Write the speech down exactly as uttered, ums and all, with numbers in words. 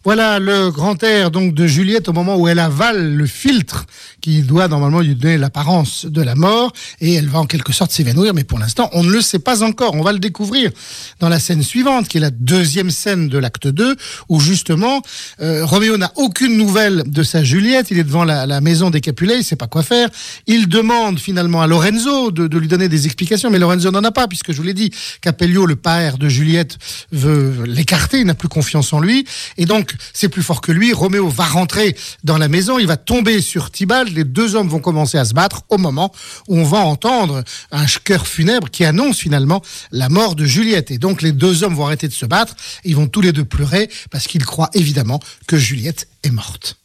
Voilà le grand air donc de Juliette au moment où elle avale le filtre qui doit normalement lui donner l'apparence de la mort et elle va en quelque sorte s'évanouir, mais pour l'instant on ne le sait pas encore. On va le découvrir dans la scène suivante qui est la deuxième scène de l'acte deux où justement euh, Roméo n'a aucune nouvelle de sa Juliette. Il est devant la, la maison des Capulet, il sait pas quoi faire. Il demande finalement à Lorenzo de, de lui donner des explications, mais Lorenzo n'en a pas puisque je vous l'ai dit, Capello, le père de Juliette, veut l'écarter, il n'a plus confiance en lui et donc c'est plus fort que lui. Roméo va rentrer dans la maison, il va tomber sur Tybalt, les deux hommes vont commencer à se battre au moment où on va entendre un chœur funèbre qui annonce finalement la mort de Juliette. Et donc les deux hommes vont arrêter de se battre, ils vont tous les deux pleurer parce qu'ils croient évidemment que Juliette est morte.